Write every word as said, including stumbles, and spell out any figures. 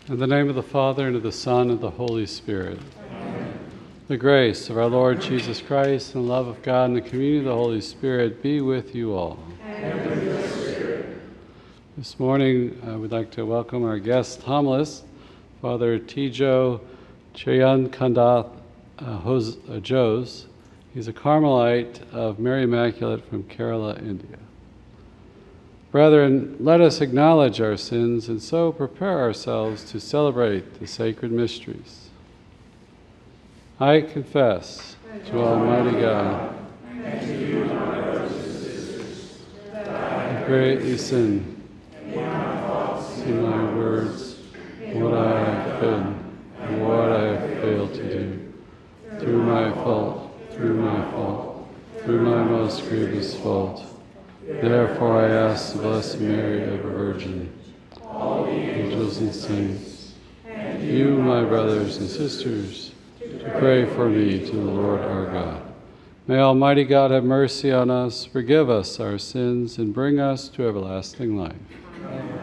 In the name of the Father, and of the Son, and of the Holy Spirit. Amen. The grace of our Lord Jesus Christ, and the love of God, and the communion of the Holy Spirit be with you all. And with your spirit. This morning, uh, we'd like to welcome our guest homilist, Father Tejo Chiryankandath uh, Hos- uh, Jose. He's a Carmelite of Mary Immaculate from Kerala, India. Brethren, let us acknowledge our sins and so prepare ourselves to celebrate the sacred mysteries. I confess to Almighty God and to you, my brothers and sisters, that I have greatly sinned in my thoughts, in my words, what I have been, and what I have failed to do, through my fault, through my fault, through my most grievous fault. Therefore I ask the Blessed Mary, ever Virgin, all the angels and saints, and you, my brothers and sisters, to pray for me to the Lord our God. May Almighty God have mercy on us, forgive us our sins, and bring us to everlasting life. Amen.